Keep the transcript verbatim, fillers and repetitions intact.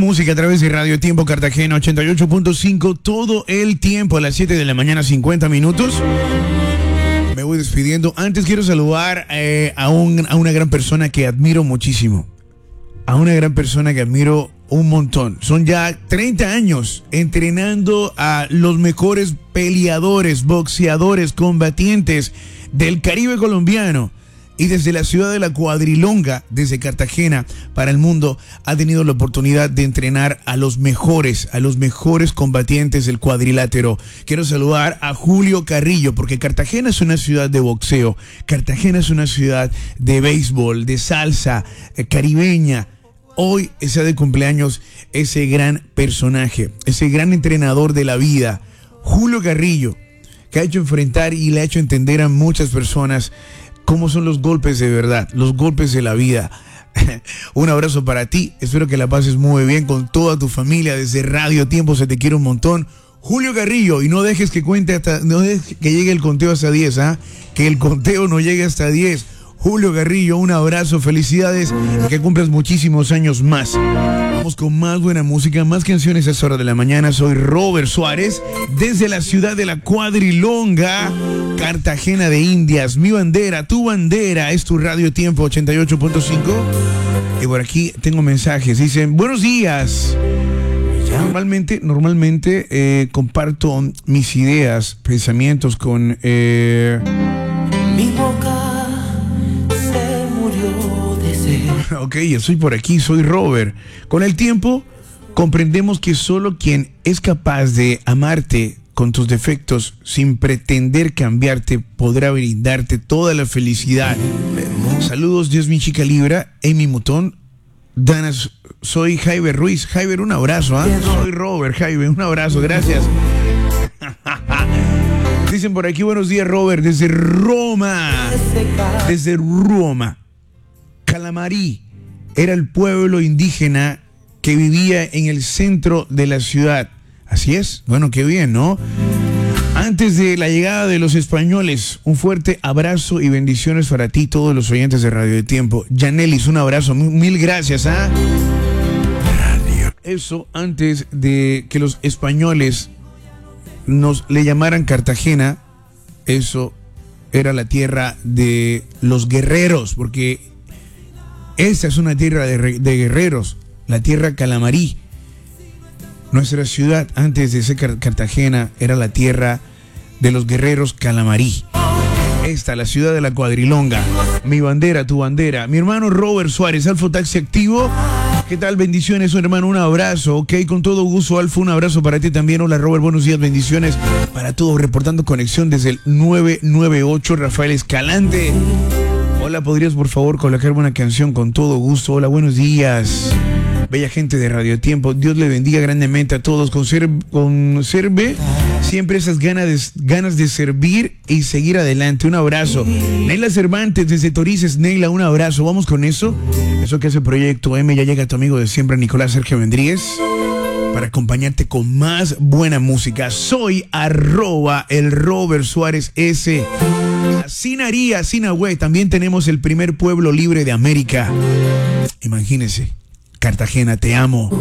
música a través de Radio Tiempo Cartagena ochenta y ocho punto cinco todo el tiempo a las siete de la mañana, cincuenta minutos. Me voy despidiendo. Antes quiero saludar eh, a, un, a una gran persona que admiro muchísimo. A una gran persona que admiro un montón. Son ya treinta años entrenando a los mejores peleadores, boxeadores, combatientes del Caribe colombiano. Y desde la ciudad de La Cuadrilonga, desde Cartagena para el mundo, ha tenido la oportunidad de entrenar a los mejores, a los mejores combatientes del cuadrilátero. Quiero saludar a Julio Carrillo, porque Cartagena es una ciudad de boxeo, Cartagena es una ciudad de béisbol, de salsa, eh, caribeña. Hoy está de cumpleaños ese gran personaje, ese gran entrenador de la vida, Julio Carrillo, que ha hecho enfrentar y le ha hecho entender a muchas personas cómo son los golpes de verdad, los golpes de la vida. Un abrazo para ti, espero que la pases muy bien con toda tu familia. Desde Radio Tiempo se te quiere un montón, Julio Carrillo, y no dejes que cuente hasta, no dejes que llegue el conteo hasta diez, ¿ah? Que el conteo no llegue hasta diez. Julio Carrillo, un abrazo, felicidades y que cumplas muchísimos años más. Vamos con más buena música, más canciones a esa hora de la mañana. Soy Robert Suárez, desde la ciudad de La Cuadrilonga, Cartagena de Indias. Mi bandera, tu bandera, es tu Radio Tiempo ochenta y ocho punto cinco. Y por aquí tengo mensajes, dicen, buenos días. Normalmente, normalmente eh, comparto mis ideas, pensamientos con... Eh... Mi boca Ok, estoy por aquí, soy Robert. Con el tiempo comprendemos que solo quien es capaz de amarte con tus defectos sin pretender cambiarte podrá brindarte toda la felicidad. Saludos, Dios mi chica Libra, Amy Mutón, Dana, soy Jaiber Ruiz. Jaiber, un abrazo, ¿eh? Soy Robert, Jaiber, un abrazo, gracias. Dicen por aquí, buenos días, Robert, desde Roma. Desde Roma. Calamarí era el pueblo indígena que vivía en el centro de la ciudad. Así es, bueno, qué bien, ¿no? Antes de la llegada de los españoles, un fuerte abrazo y bendiciones para ti, todos los oyentes de Radio de Tiempo. Yanelis, un abrazo, mil gracias, ¿ah? Radio. Eso antes de que los españoles nos le llamaran Cartagena, eso era la tierra de los guerreros, porque esa es una tierra de, de guerreros, la tierra Calamarí. Nuestra ciudad, antes de ser Cartagena, era la tierra de los guerreros Calamarí. Esta, la ciudad de La Cuadrilonga. Mi bandera, tu bandera. Mi hermano Robert Suárez, Alfo Taxi Activo. ¿Qué tal? Bendiciones, hermano, un abrazo. Ok, con todo gusto, Alfo, un abrazo para ti también. Hola, Robert, buenos días, bendiciones para todos. Reportando conexión desde el nueve nueve ocho, Rafael Escalante. Hola, ¿podrías por favor colocarme una canción? Con todo gusto. Hola, buenos días. Bella gente de Radio Tiempo, Dios le bendiga grandemente a todos. Conserve, conserve siempre esas ganas de, ganas de servir y seguir adelante. Un abrazo. Neila Cervantes desde Torices. Neila, un abrazo. Vamos con eso. Eso que hace Proyecto M. Ya llega tu amigo de siempre, Nicolás Sergio Vendríez, para acompañarte con más buena música. Soy arroba el Robert Suárez S. Sinaría, Sinagüe, también tenemos el primer pueblo libre de América. Imagínense, Cartagena, te amo.